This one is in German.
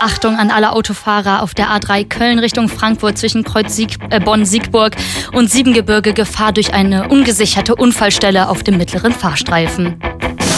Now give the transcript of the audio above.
Achtung an alle Autofahrer auf der A3 Köln Richtung Frankfurt zwischen Kreuz Bonn-Siegburg und Siebengebirge, Gefahr durch eine ungesicherte Unfallstelle auf dem mittleren Fahrstreifen.